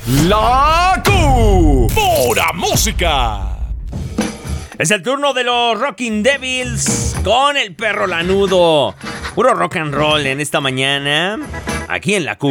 La Q. Pura música. Es el turno de los Rocking Devils con el perro lanudo. Puro rock and roll en esta mañana, aquí en la Q.